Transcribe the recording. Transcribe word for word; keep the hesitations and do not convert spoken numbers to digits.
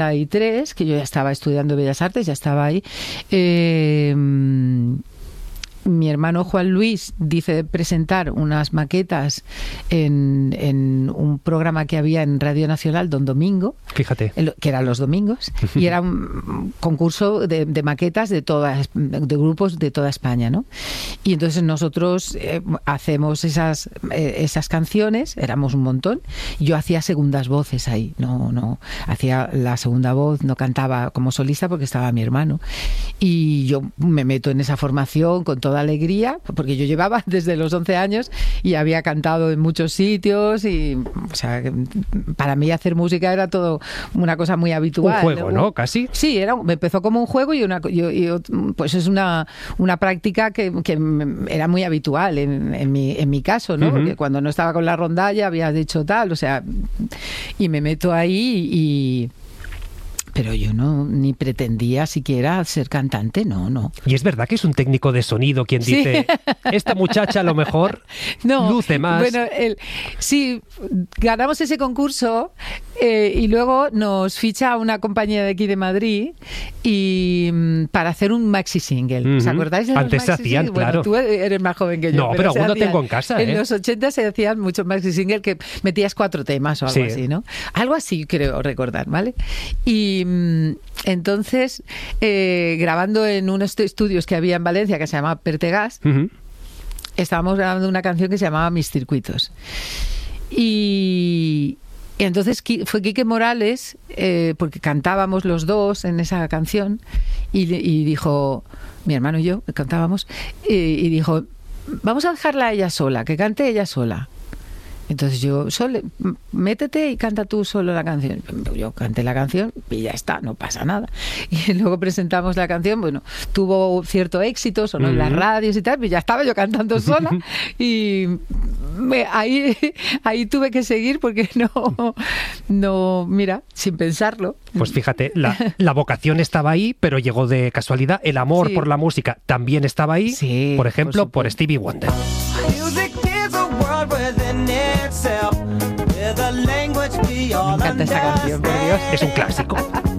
y tres, que yo ya estaba estudiando Bellas Artes, ya estaba ahí, eh, mi hermano Juan Luis dice presentar unas maquetas en, en un programa que había en Radio Nacional Don Domingo, fíjate, que eran los domingos, y era un concurso de, de maquetas de todas, de grupos de toda España, ¿no? Y entonces nosotros eh, hacemos esas eh, esas canciones, éramos un montón. Yo hacía segundas voces ahí, no no hacía la segunda voz, no cantaba como solista porque estaba mi hermano, y yo me meto en esa formación con todo toda alegría, porque yo llevaba desde los once años y había cantado en muchos sitios y, o sea, para mí hacer música era todo una cosa muy habitual. Un juego, ¿no? Casi. Sí, era, me empezó como un juego y una, y, y, pues es una, una práctica que, que era muy habitual en, en, mi, en mi caso, ¿no? Uh-huh. Porque cuando no estaba con la rondalla había dicho tal, o sea, y me meto ahí y... Pero yo no ni pretendía siquiera ser cantante, no, no. Y es verdad que es un técnico de sonido quien dice, sí. Esta muchacha a lo mejor no, luce más. Bueno, el, sí, ganamos ese concurso eh, y luego nos ficha una compañía de aquí de Madrid y para hacer un maxi single. Uh-huh. ¿Os acordáis de los Antes se hacían, bueno, claro. Tú eres más joven que yo. No, pero, pero aún no tengo en casa. En ¿eh? los ochenta se hacían muchos maxi single que metías cuatro temas o algo sí. así, ¿no? Algo así creo recordar, ¿vale? Y entonces, eh, grabando en unos estudios que había en Valencia que se llamaba Pertegás, uh-huh. estábamos grabando una canción que se llamaba Mis Circuitos. Y, y entonces fue Quique Morales, eh, porque cantábamos los dos en esa canción, y, y dijo, mi hermano y yo cantábamos, y, y dijo, vamos a dejarla a ella sola, que cante ella sola. Entonces yo, Sole, métete y canta tú solo la canción. Yo canté la canción y ya está, no pasa nada. Y luego presentamos la canción, bueno, tuvo cierto éxito, sonó uh-huh. en las radios y tal, y ya estaba yo cantando sola y me, ahí, ahí tuve que seguir porque no, no, mira, sin pensarlo. Pues fíjate, la, la vocación estaba ahí, pero llegó de casualidad. El amor sí. por la música también estaba ahí, sí, por ejemplo, por, por Stevie Wonder. Me encanta esa canción, por Dios. Es un clásico.